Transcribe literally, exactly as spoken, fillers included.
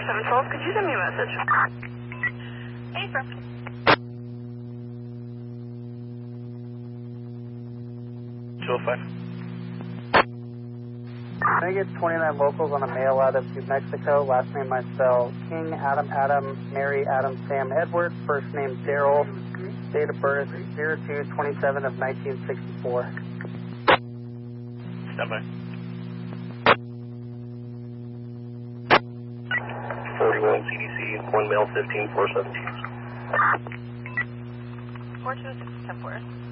seven one two, could you send me a message? Hey, from. two oh five. Can I get twenty-nine locals on a mail out of New Mexico? Last name I spell King, Adam, Adam, Mary, Adam, Sam, Edward. First name Daryl. Date of birth zero two twenty-seven of nineteen sixty-four. Stand by. forty-one C D C, one mail fifteen four seventeen. four two six ten four.